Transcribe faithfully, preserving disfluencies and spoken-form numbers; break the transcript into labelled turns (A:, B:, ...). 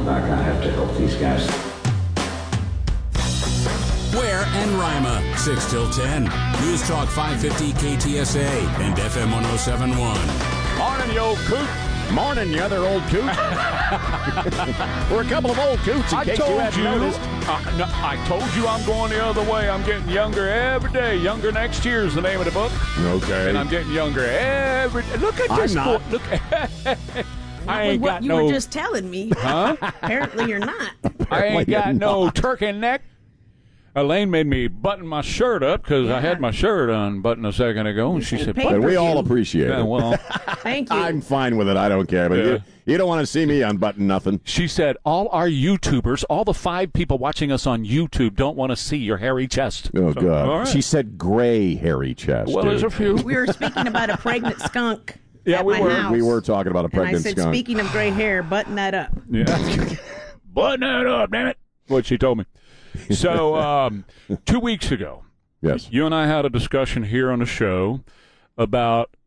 A: back. I have to help these guys.
B: Ware and Rima, six till ten. News Talk five fifty K T S A and F M one oh seven point one.
C: Morning, you old coot.
D: Morning, you other old coot. We're a couple of old coots, in
C: I
D: case
C: told
D: you hadn't
C: you.
D: noticed.
C: Uh, no, I told you I'm going the other way. I'm getting younger every day. Younger next year is the name of the book.
D: Okay.
C: And I'm getting younger every day. Look at
D: I'm
C: this.
D: not.
C: Boy. Look. I ain't
E: what
C: got
E: you
C: no.
E: were just telling me.
C: Huh?
E: Apparently you're not.
C: I ain't got
D: you're
C: no
D: not.
C: turkey neck. Elaine made me button my shirt up because
E: Yeah.
C: I had my shirt unbuttoned a second ago, and she
E: And
C: said,
E: paper.
D: And we all
E: you.
D: appreciate
C: Yeah,
D: it.
C: well,
E: Thank you.
D: I'm fine with it. I don't care. But
C: Yeah.
D: you, you don't want to see me unbutton nothing.
C: she said, all our YouTubers, all the five people watching us on YouTube don't want to see your hairy chest.
D: Oh,
C: So,
D: God.
C: all right.
D: She said gray hairy chest.
C: Well, there's
D: dude.
C: a few.
E: We were speaking about a pregnant skunk
C: Yeah,
E: at
C: we
E: my
C: were.
E: house.
D: We were talking about a
E: And I
D: pregnant
E: said,
D: skunk.
E: speaking of gray hair, button that up.
C: Yeah. Button that up, damn it. What she told me. So, um, two weeks ago,
D: Yes.
C: you and I had a discussion here on the show about